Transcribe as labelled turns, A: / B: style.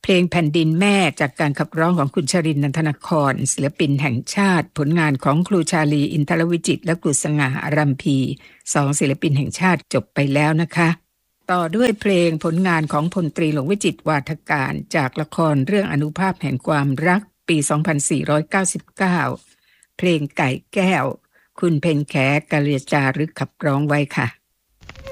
A: ลงแผ่นดินแม่จากการขับร้องของคุณชรินทร์ นันทนครศิลปินแห่งชาติผลงานของครูชาลีอินทรวิจิตรและครูสง่าอารัมพี2ศิลปินแห่งชาติจบไปแล้วนะคะต่อด้วยเพลงผลงานของพลตรีหลวงวิจิตรวาทการจากละครเรื่องอนุภาพแห่งความรักปี2499เพลงไก่แก้วคุณเพ็ญแขกะเลียจารึกขับร้องไว้ค่ะ